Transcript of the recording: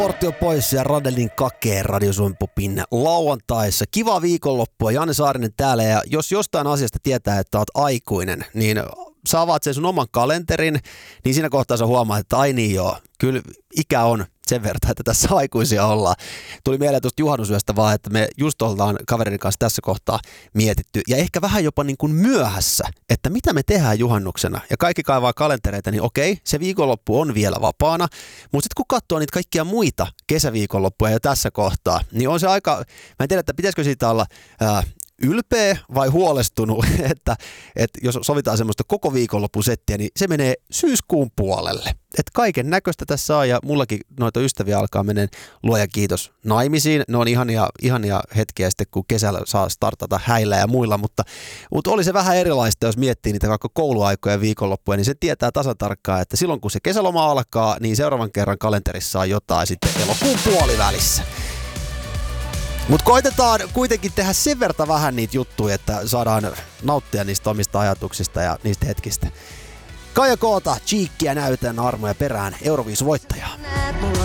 Portio pois ja Radelin kakeen Radio Suomen Popin lauantaissa. Kiva viikonloppua, Janne Saarinen täällä, ja jos jostain asiasta tietää, että oot aikuinen, niin sä avaat sen sun oman kalenterin, niin siinä kohtaa sä huomaat, että ai niin joo, kyllä ikä on sen verran, että tässä aikuisia ollaan. Tuli mieleen tuosta juhannusyöstä vaan, että me just ollaan kaverin kanssa tässä kohtaa mietitty, ja ehkä vähän jopa niin kuin myöhässä, että mitä me tehdään juhannuksena. Ja kaikki kaivaa kalentereita, niin okei, se viikonloppu on vielä vapaana, mutta sitten kun katsoo niitä kaikkia muita kesäviikonloppuja jo tässä kohtaa, niin on se aika, mä en tiedä, että pitäisikö siitä olla ylpeä vai huolestunut, että jos sovitaan semmoista koko viikonloppusettiä, niin se menee syyskuun puolelle. Että kaiken näköistä tässä on, ja mullakin noita ystäviä alkaa mennä, luoja kiitos, naimisiin. Ne on ihania hetkiä sitten, kun kesällä saa startata häillä ja muilla, mutta oli se vähän erilaista, jos miettii niitä vaikka kouluaikoja ja viikonloppuja, niin se tietää tasan tarkkaan, että silloin kun se kesäloma alkaa, niin seuraavan kerran kalenterissa on jotain sitten elokuun puolivälissä. Mutta koitetaan kuitenkin tehdä sen verran vähän niitä juttuja, että saadaan nauttia niistä omista ajatuksista ja niistä hetkistä. Kaija Koota, Cheekkiä näytän armoja perään Euroviisu-voittajaa.